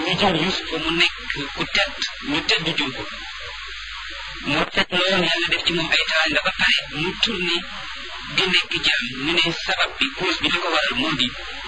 ñu jël Yuusufa mu nekk ku tedd ñu tedd jur ko moo tedd lool yàlla def ci moom ay teraanga ba pare mu tourné di nekk jaam ñu ne sabab bi cause bi li ko waral moo di